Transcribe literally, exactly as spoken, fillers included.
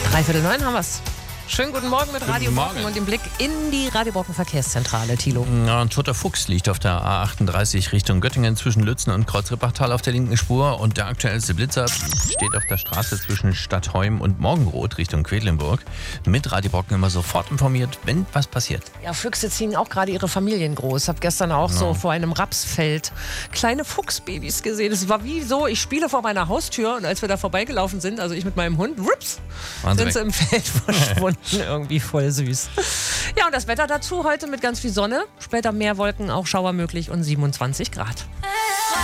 Dreiviertel neun haben wir's. Schönen guten Morgen mit Radio Brocken und dem Blick in die Radio Brocken Verkehrszentrale, Thilo. Ja, ein toter Fuchs liegt auf der A achtunddreißig Richtung Göttingen zwischen Lützen und Kreuz-Rippachtal auf der linken Spur. Und der aktuellste Blitzer steht auf der Straße zwischen Stadtheum und Morgenroth Richtung Quedlinburg. Mit Radio Brocken immer sofort informiert, wenn was passiert. Ja, Füchse ziehen auch gerade ihre Familien groß. Ich habe gestern auch so vor einem Rapsfeld kleine Fuchsbabys gesehen. Es war wie so, ich spiele vor meiner Haustür und als wir da vorbeigelaufen sind, also ich mit meinem Hund, rups, sind sie im Feld verschwunden. Irgendwie voll süß. Ja, und das Wetter dazu heute mit ganz viel Sonne. Später mehr Wolken, auch Schauer möglich und siebenundzwanzig Grad.